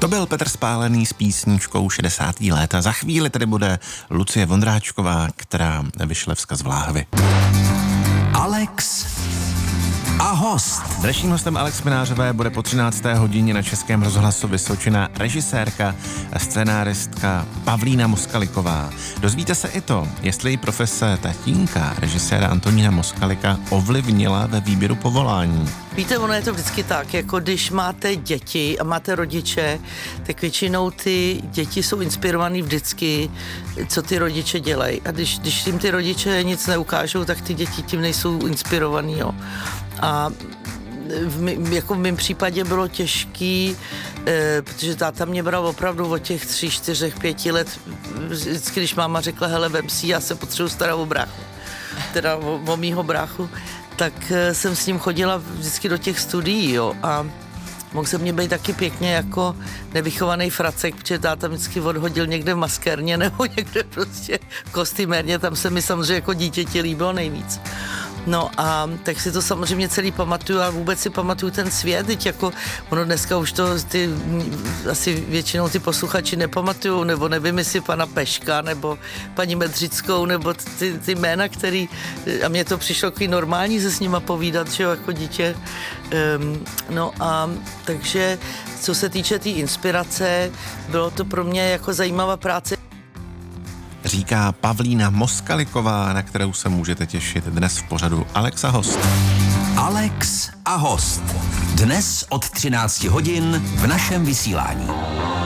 To byl Petr Spálený s písničkou 60. léta. Za chvíli tady bude Lucie Vondráčková, která vyšle vzkaz v láhvi. Alex a host. Dnešním hostem Alex Minářové bude po 13. hodině na Českém rozhlasu Vysočina režisérka a scénáristka Pavlína Moskaliková. Dozvíte se i to, jestli profese tatínka režiséra Antonína Moskalika ovlivnila ve výběru povolání. Víte, ono je to vždycky tak, jako když máte děti a máte rodiče, tak většinou ty děti jsou inspirovaný vždycky, co ty rodiče dělají. A když jim ty rodiče nic neukážou, tak ty děti tím nejsou inspirovaný, jo. A v mém případě bylo těžký, protože táta mě bral opravdu od těch 3, 4, 5 let, vždycky, když máma řekla, hele, vem si, já se potřebuji starat o bráchu, teda o mýho bráchu, tak jsem s ním chodila vždycky do těch studií, jo, a mohl se mě být taky pěkně jako nevychovaný fracek, protože táta vždycky odhodil někde v maskérně nebo někde prostě kostýmérně, tam se mi samozřejmě jako dítěti líbilo nejvíc. No a tak si to samozřejmě celý pamatuju a vůbec si pamatuju ten svět, teď jako ono dneska už to asi většinou ty posluchači nepamatujou, nebo nevím, jestli pana Peška, nebo paní Medřickou, nebo ty jména, který, a mně to přišlo takový normální se s nima povídat, že jo, jako dítě. No a takže co se týče té inspirace, bylo to pro mě jako zajímavá práce. Říká Pavlína Moskaliková, na kterou se můžete těšit dnes v pořadu Alex a host. Alex a host. Dnes od 13 hodin v našem vysílání.